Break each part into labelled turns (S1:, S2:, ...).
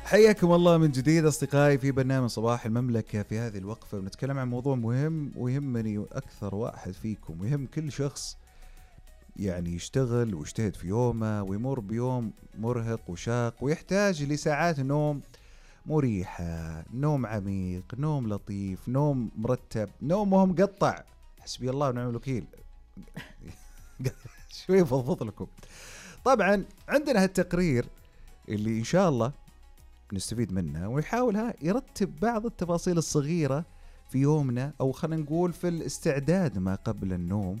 S1: حياكم الله من جديد أصدقائي في برنامج صباح المملكة. في هذه الوقفة بنتكلم عن موضوع مهم ويهمني أكثر واحد فيكم، ويهم كل شخص يعني يشتغل ويجتهد في يومه ويمر بيوم مرهق وشاق ويحتاج لساعات نوم مريحة، نوم عميق، نوم لطيف، نوم مرتب، نوم وهو مقطع. حسبي الله ونعم الوكيل. شوي بضبط لكم. طبعا عندنا هالتقرير اللي إن شاء الله نستفيد منها ويحاول يرتب بعض التفاصيل الصغيرة في يومنا، أو خلينا نقول في الاستعداد ما قبل النوم.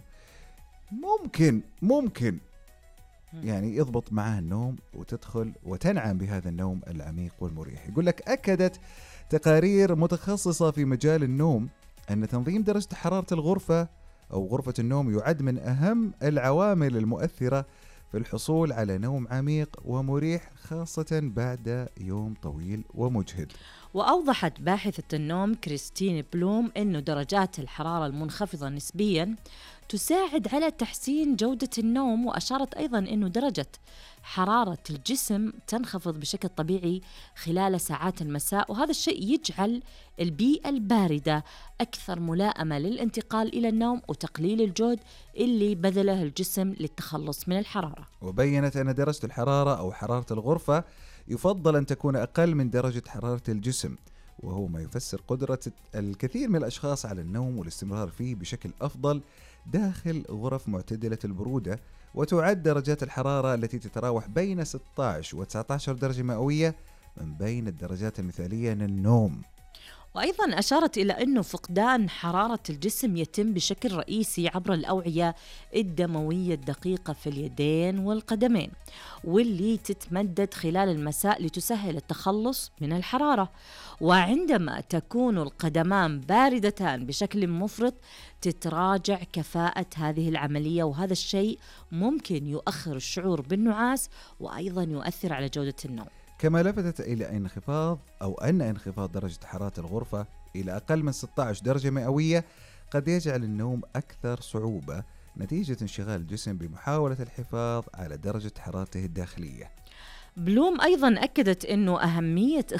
S1: ممكن يعني يضبط معاه النوم وتدخل وتنعم بهذا النوم العميق والمريح. يقول لك أكدت تقارير متخصصة في مجال النوم أن تنظيم درجة حرارة الغرفة أو غرفة النوم يعد من أهم العوامل المؤثرة في الحصول على نوم عميق ومريح، خاصة بعد يوم طويل ومجهد.
S2: وأوضحت باحثة النوم كريستين بلوم أن درجات الحرارة المنخفضة نسبياً تساعد على تحسين جودة النوم، وأشارت أيضاً أن درجة حرارة الجسم تنخفض بشكل طبيعي خلال ساعات المساء، وهذا الشيء يجعل البيئة الباردة أكثر ملائمة للانتقال إلى النوم وتقليل الجهد اللي بذله الجسم للتخلص من الحرارة.
S1: وبينت أن درجة الحرارة أو حرارة الغرفة يفضل أن تكون أقل من درجة حرارة الجسم، وهو ما يفسر قدرة الكثير من الأشخاص على النوم والاستمرار فيه بشكل أفضل داخل غرف معتدلة البرودة. وتعد درجات الحرارة التي تتراوح بين 16 و 19 درجة مئوية من بين الدرجات المثالية للنوم.
S2: وأيضاً أشارت إلى أنه فقدان حرارة الجسم يتم بشكل رئيسي عبر الأوعية الدموية الدقيقة في اليدين والقدمين، واللي تتمدد خلال المساء لتسهل التخلص من الحرارة. وعندما تكون القدمان باردتان بشكل مفرط تتراجع كفاءة هذه العملية، وهذا الشيء ممكن يؤخر الشعور بالنعاس وأيضاً يؤثر على جودة النوم.
S1: كما لفتت إلى أن انخفاض درجة حرارة الغرفة إلى أقل من 16 درجة مئوية قد يجعل النوم أكثر صعوبة نتيجة انشغال الجسم بمحاولة الحفاظ على درجة حرارته الداخلية.
S2: بلوم أيضاً أكدت أنه أهمية